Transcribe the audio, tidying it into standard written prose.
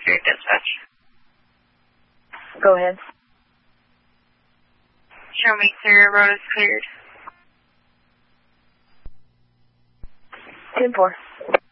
Spirit Dispatch. Go ahead. Show me clear, road is cleared. 10-4.